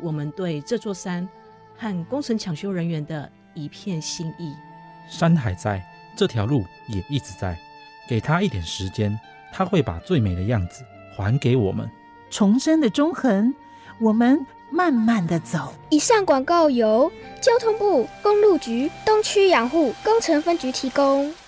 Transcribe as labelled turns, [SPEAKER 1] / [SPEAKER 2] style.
[SPEAKER 1] 我们对这座山和工程抢修人员的一片心意。
[SPEAKER 2] 山还在，这条路也一直在，给他一点时间，他会把最美的样子还给我们。
[SPEAKER 3] 崇祯的中横，我们慢慢的走。
[SPEAKER 4] 以上广告由交通部公路局东区养护工程分局提供。